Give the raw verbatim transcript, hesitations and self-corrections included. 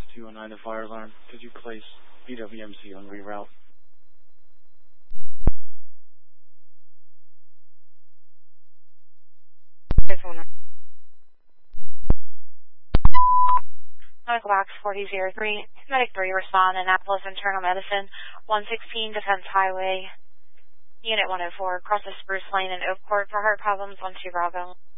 two oh nine, the fire alarm. Could you place B W M C on reroute? Medical Box forty oh three, Medic three respond, Annapolis Internal Medicine, one sixteen Defense Highway, Unit one oh four, crosses Spruce Lane and Oak Court for heart problems, one two Bravo.